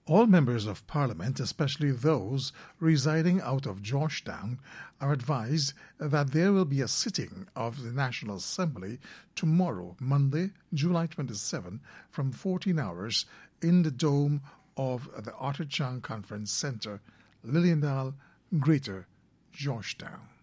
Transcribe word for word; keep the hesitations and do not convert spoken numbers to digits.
All members of Parliament, especially those residing out of Georgetown, are advised that there will be a sitting of the National Assembly tomorrow, Monday, July twenty-seventh, from fourteen hours in the dome of the Arthur Chang Conference Center, Liliendale, Greater Georgetown.